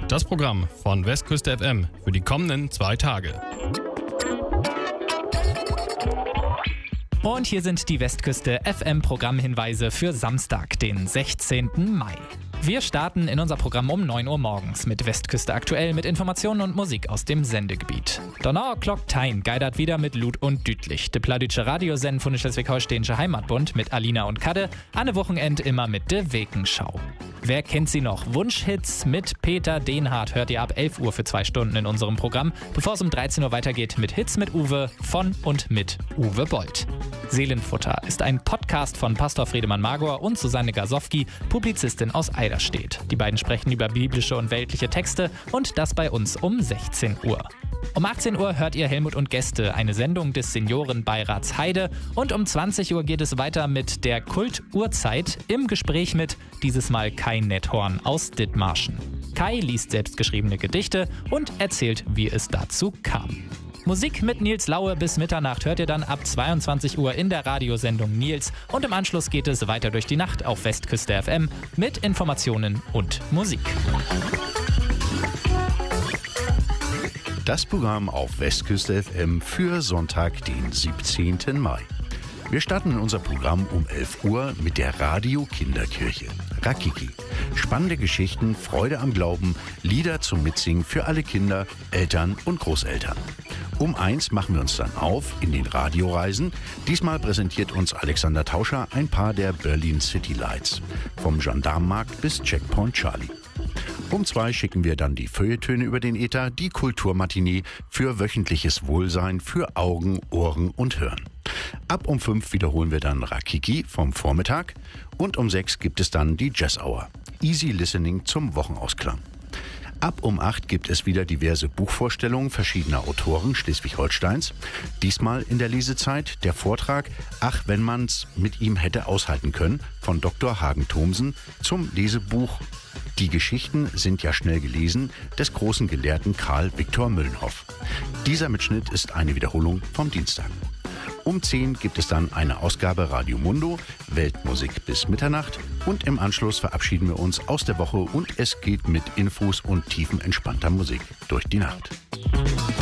Das Programm von Westküste FM für die kommenden 2 Tage. Und hier sind die Westküste FM Programmhinweise für Samstag, den 16. Mai. Wir starten in unser Programm um 9 Uhr morgens mit Westküste aktuell mit Informationen und Musik aus dem Sendegebiet. Donau Klock Tein geidert wieder mit Lud und Dütlich. De Pladütsche Radiosend von der Schleswig-Holsteinische Heimatbund mit Alina und Kadde. Anne Wochenend immer mit de Wekenschau. Wer kennt sie noch? Wunschhits mit Peter Denhardt hört ihr ab 11 Uhr für 2 Stunden in unserem Programm, bevor es um 13 Uhr weitergeht mit Hits mit Uwe von und mit Uwe Bold. Seelenfutter ist ein Podcast von Pastor Friedemann Magor und Susanne Gasowski, Publizistin aus Eiderstedt. Die beiden sprechen über biblische und weltliche Texte und das bei uns um 16 Uhr. Um 18 Uhr hört ihr Helmut und Gäste, eine Sendung des Seniorenbeirats Heide. Und um 20 Uhr geht es weiter mit der Kult-Uhrzeit im Gespräch mit dieses Mal Kai Netthorn aus Dithmarschen. Kai liest selbstgeschriebene Gedichte und erzählt, wie es dazu kam. Musik mit Nils Laue bis Mitternacht hört ihr dann ab 22 Uhr in der Radiosendung Nils. Und im Anschluss geht es weiter durch die Nacht auf Westküste FM mit Informationen und Musik. Das Programm auf Westküste FM für Sonntag, den 17. Mai. Wir starten in unser Programm um 11 Uhr mit der Radio-Kinderkirche. Rakiki. Spannende Geschichten, Freude am Glauben, Lieder zum Mitsingen für alle Kinder, Eltern und Großeltern. Um 1 machen wir uns dann auf in den Radioreisen. Diesmal präsentiert uns Alexander Tauscher ein paar der Berlin City Lights. Vom Gendarmenmarkt bis Checkpoint Charlie. Um 2 schicken wir dann die Feuilletöne über den Äther, die Kulturmatinee für wöchentliches Wohlsein für Augen, Ohren und Hören. Ab um 5 wiederholen wir dann Rakiki vom Vormittag und um 6 gibt es dann die Jazz Hour. Easy Listening zum Wochenausklang. Ab um 8 gibt es wieder diverse Buchvorstellungen verschiedener Autoren Schleswig-Holsteins. Diesmal in der Lesezeit der Vortrag »Ach, wenn man's mit ihm hätte aushalten können« von Dr. Hagen-Thomsen zum Lesebuch »Die Geschichten sind ja schnell gelesen« des großen Gelehrten Karl Viktor Müllenhoff. Dieser Mitschnitt ist eine Wiederholung vom Dienstag. Um 10 gibt es dann eine Ausgabe Radio Mundo, Weltmusik bis Mitternacht und im Anschluss verabschieden wir uns aus der Woche und es geht mit Infos und tiefenentspannter Musik durch die Nacht.